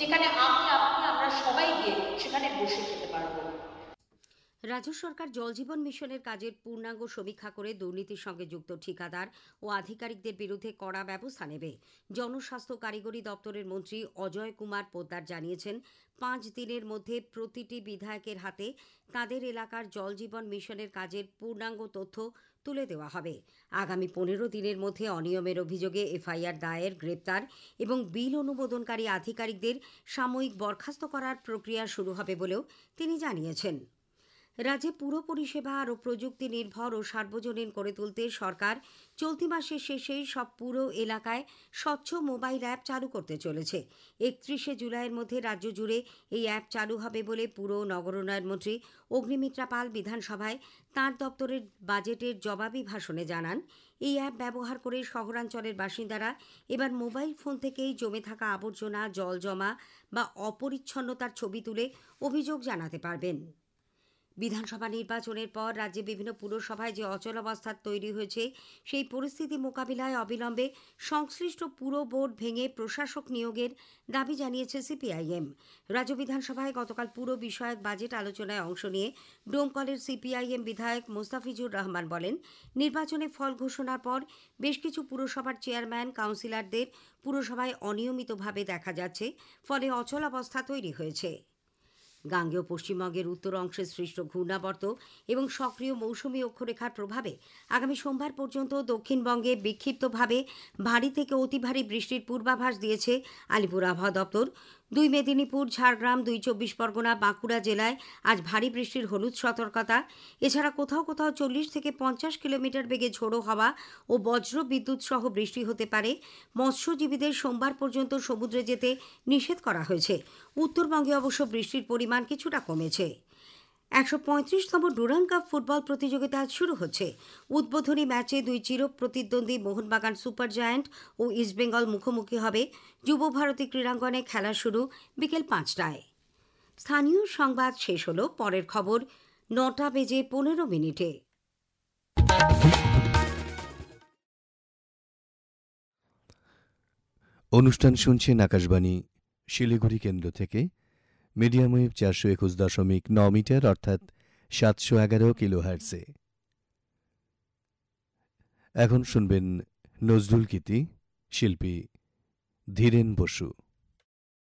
যেখানে আমি, আপনি, আমরা সবাই গিয়ে সেখানে বসে খেতে পারবো। রাজ্য সরকার জল জীবন মিশনের কাজের পূর্ণাঙ্গ সমীক্ষা করে দুর্নীতির সঙ্গে যুক্ত ঠিকাদার ও আধিকারিকদের বিরুদ্ধে কড়া ব্যবস্থা নেবে। জনস্বাস্থ্য কারিগরি দপ্তরের মন্ত্রী অজয় কুমার পোদ্দার জানিয়েছেন, 5 দিনের মধ্যে প্রতিটি বিধায়কের হাতে তাদের এলাকার জল জীবন মিশনের কাজের পূর্ণাঙ্গ তথ্য তুলে দেওয়া হবে। আগামী 15 দিনের মধ্যে অনিয়মের অভিযোগে এফআইআর দায়ের, গ্রেপ্তার এবং বিল অনুমোদনকারী আধিকারিকদের সাময়িক বরখাস্ত করার প্রক্রিয়া শুরু হবে বলেও তিনি জানিয়েছেন। রাজ্যে পুর পরিষেবা আরও প্রযুক্তি নির্ভর ও সার্বজনীন করে তুলতে সরকার চলতি মাসের শেষেই সব পুর এলাকায় স্বচ্ছ মোবাইল অ্যাপ চালু করতে চলেছে। 31শে জুলাইয়ের মধ্যে রাজ্য জুড়ে এই অ্যাপ চালু হবে বলে পুর ও নগরোন্নয়ন মন্ত্রী অগ্নিমিত্রা পাল বিধানসভায় তাঁর দপ্তরের বাজেটের জবাবি ভাষণে জানান, এই অ্যাপ ব্যবহার করে শহরাঞ্চলের বাসিন্দারা এবার মোবাইল ফোন থেকেই জমে থাকা আবর্জনা, জল জমা বা অপরিচ্ছন্নতার ছবি তুলে অভিযোগ জানাতে পারবেন। বিধানসভা নির্বাচনের পর রাজ্যে বিভিন্ন পুরসভায় যে অচলাবস্থা তৈরি হয়েছে, সেই পরিস্থিতি মোকাবিলায় অবিলম্বে সংশ্লিষ্ট পুর বোর্ড ভেঙে প্রশাসক নিয়োগের দাবি জানিয়েছে সিপিআইএম। রাজ্য বিধানসভায় গতকাল পুর বিষয়ক বাজেট আলোচনায় অংশ নিয়ে ডোমকলের সিপিআইএম বিধায়ক মোস্তাফিজুর রহমান বলেন, নির্বাচনে ফল ঘোষণার পর বেশ কিছু পুরসভার চেয়ারম্যান, কাউন্সিলরদের পুরসভায় অনিয়মিতভাবে দেখা যাচ্ছে, ফলে অচলাবস্থা তৈরি হয়েছে। গাঙ্গেয় পশ্চিমবঙ্গের উত্তর অংশে সৃষ্ট ঘূর্ণাবর্ত এবং সক্রিয় মৌসুমী অক্ষরেখার প্রভাবে আগামী সোমবার পর্যন্ত দক্ষিণবঙ্গে বিক্ষিপ্তভাবে ভারী থেকে অতি ভারী বৃষ্টির পূর্বাভাস দিয়েছে আলিপুর আবহাওয়া দপ্তর। 2 মেদিনীপুর, ঝাড়গ্রাম, 2 চব্বিশ পরগনা, বাঁকুড়া জেলায় আজ ভারী বৃষ্টির হলুদ সতর্কতা। এছাড়া কোথাও কোথাও 40 থেকে 50 কিলোমিটার বেগে ঝোড়ো হাওয়া ও বজ্র বিদ্যুৎ সহ বৃষ্টি হতে পারে। মৎস্যজীবীদের সোমবার পর্যন্ত সমুদ্রে যেতে নিষেধ করা হয়েছে। উত্তরবঙ্গে অবশ্য বৃষ্টির পরিমাণ কিছুটা কমেছে। 135তম ডুরান্ড কাপ ফুটবল প্রতিযোগিতা আজ শুরু হচ্ছে। উদ্বোধনী ম্যাচে 2 চির প্রতিদ্বন্দ্বী মোহনবাগান সুপার জায়ান্ট ও ইস্টবেঙ্গল মুখোমুখি হবে। যুব ভারতী ক্রীড়াঙ্গনে খেলা শুরু বিকেল 5টায়। স্থানীয় সংবাদ শেষ হলো। পরের খবর 9:15 অনুষ্ঠান শুনছেন আকাশবাণী শিলিগুড়ি কেন্দ্র থেকে। মিডিয়াম ওয়েভ 421.9 মিটার অর্থাৎ 711 কিলোহার্টজে। এখন শুনবেন নজরুল গীতি, শিল্পী ধীরেন বসু।